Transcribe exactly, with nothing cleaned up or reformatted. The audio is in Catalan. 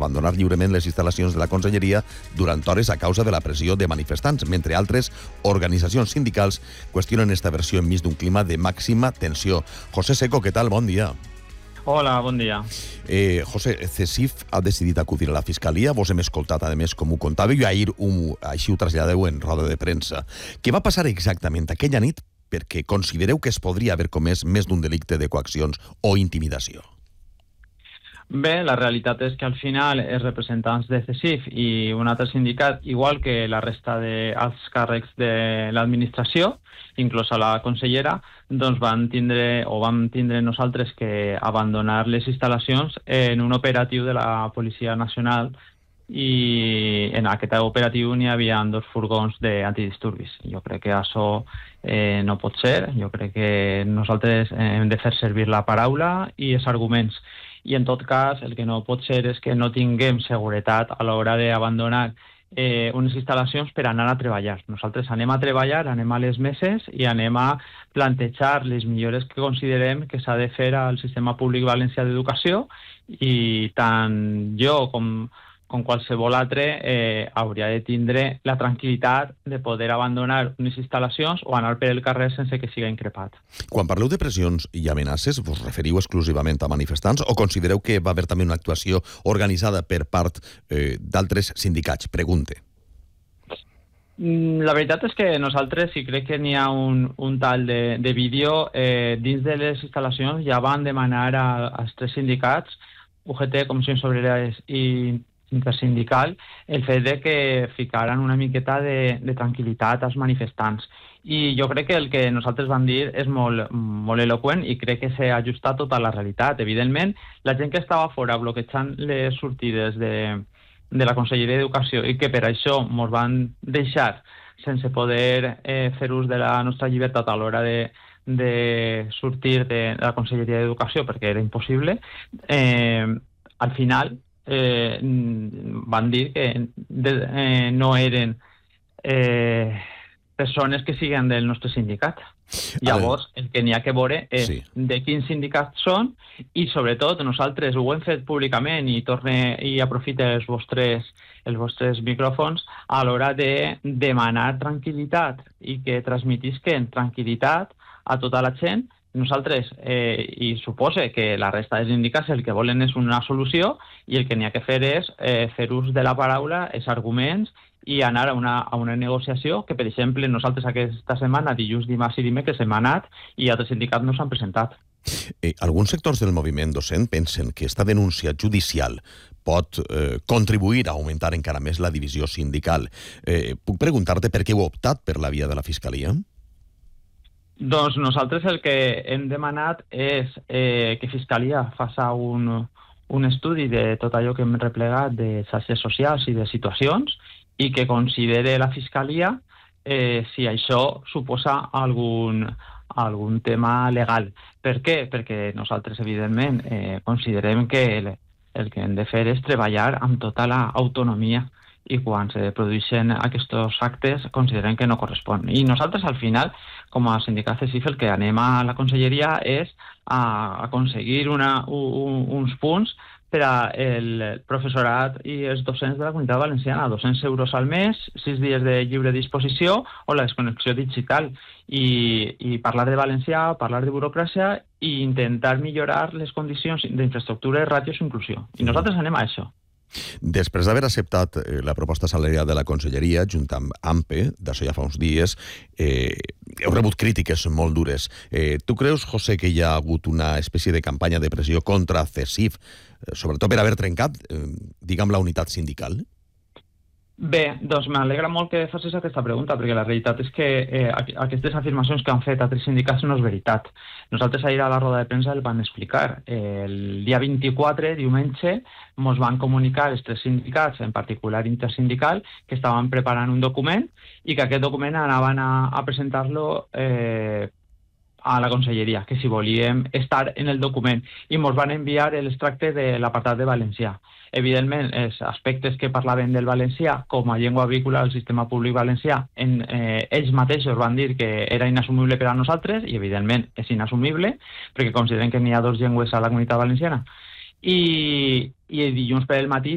abandonar lliurement les instal·lacions de la Conselleria durant hores a causa de la pressió de manifestants, mentre altres organitzacions sindicals qüestionen esta versió enmig d'un clima de màxima tensió. José Seco, què tal? Bon dia. Hola, bon dia. Eh, José, CESIF ha decidit acudir a la Fiscalia. Vos hem escoltat, a més, com ho contàveu, i ahir ho, així ho traslladeu en roda de premsa. Què va passar exactament aquella nit perquè considereu que es podria haver comès més d'un delicte de coaccions o intimidació? Bé, la realitat és que al final els representants de CESIF i un altre sindicat, igual que la resta dels càrrecs de l'administració, inclús a la consellera, doncs van tindre o vam tindre nosaltres que abandonar les instal·lacions en un operatiu de la Policia Nacional, i en aquest operatiu n'hi havia dos furgons d'antidisturbis. Jo crec que això eh, no pot ser. Jo crec que nosaltres hem de fer servir la paraula i els arguments. I en tot cas, el que no pot ser és que no tinguem seguretat a l'hora d'abandonar eh, unes instal·lacions per anar a treballar. Nosaltres anem a treballar, anem a les meses i anem a plantejar les millores que considerem que s'ha de fer al sistema públic valencià d'educació, i tant jo com com qualsevol altre, eh, hauria de tindre la tranquil·litat de poder abandonar unes instal·lacions o anar per el carrer sense que siga increpat. Quan parleu de pressions i amenaces, vos referiu exclusivament a manifestants o considereu que va haver també una actuació organitzada per part eh, d'altres sindicats? Pregunte. La veritat és que nosaltres, i crec que n'hi ha un, un tall de, de vídeo, eh, dins de les instal·lacions ja van demanar a, als tres sindicats, U G T, Comissions Obreres i intersindical, el fet de que ficaran una miqueta de, de tranquil·litat als manifestants. I jo crec que el que nosaltres vam dir és molt, molt eloqüent i crec que s'ha ajustat tota la realitat. Evidentment, la gent que estava fora bloquejant les sortides de, de la Conselleria d'Educació i que per això ens van deixar sense poder eh, fer ús de la nostra llibertat a l'hora de, de sortir de la Conselleria d'Educació perquè era impossible, eh, al final Eh, van dir que de, eh, no eren eh, persones que siguen del nostre sindicat. Llavors, el que n'hi ha que veure és sí. de quins sindicats són i, sobretot, nosaltres ho hem fet públicament i torne i aprofite els vostres, els vostres micròfons a l'hora de demanar tranquil·litat i que transmetisquen tranquil·litat a tota la gent. Nosaltres, eh, i supose que la resta dels sindicats el que volen és una solució i el que n'hi ha que fer és eh, fer ús de la paraula, els arguments i anar a una, a una negociació que, per exemple, nosaltres aquesta setmana, dilluns, dimarts i dimecres hem anat i altres sindicats no s'han presentat. Eh, alguns sectors del moviment docent pensen que esta denúncia judicial pot eh, contribuir a augmentar encara més la divisió sindical. Eh, puc preguntar-te per què heu optat per la via de la Fiscalia? Doncs nosaltres el que hem demanat és eh, que Fiscalia faci un, un estudi de tot allò que hem replegat de xarxes socials i de situacions i que considere la Fiscalia eh, si això suposa algun, algun tema legal. Per què? Perquè nosaltres, evidentment, eh, considerem que el, el que hem de fer és treballar amb tota l'autonomia i quan se produeixen aquests actes considerem que no correspon. I nosaltres, al final, com a sindicat CESIF, el que anem a la conselleria és a aconseguir una, un, uns punts per al professorat i els docents de la Comunitat Valenciana, dos-cents euros al mes, sis dies de lliure disposició o la desconnexió digital. I, i parlar de valencià, parlar de burocràcia i intentar millorar les condicions d'infraestructura, ràtios i inclusió. I nosaltres anem a això. Després d'haver acceptat la proposta salarial de la Conselleria, junt amb AMPE, d'això ja fa uns dies, eh, heu rebut crítiques molt dures. Eh, tu creus, José, que hi ha hagut una espècie de campanya de pressió contra CESIF, eh, sobretot per haver trencat, eh, diguem, la unitat sindical? Bé, doncs m'alegra molt que facis aquesta pregunta, perquè la realitat és que eh, aquestes afirmacions que han fet altres sindicats no és veritat. Nosaltres ahir a la roda de premsa el van explicar. El dia vint-i-quatre, diumenge, ens van comunicar els tres sindicats, en particular intersindical, que estaven preparant un document i que aquest document anaven a, a presentar-lo eh, a la conselleria, que si volíem estar en el document, i ens van enviar l'extracte de l'apartat de valencià. Evidentment, els aspectes que parlaven del valencià com a llengua vehicular al sistema públic valencià, en, eh, ells mateixos van dir que era inassumible per a nosaltres, i evidentment és inassumible, perquè consideren que n'hi ha dues llengües a la Comunitat Valenciana. I, i dilluns per el matí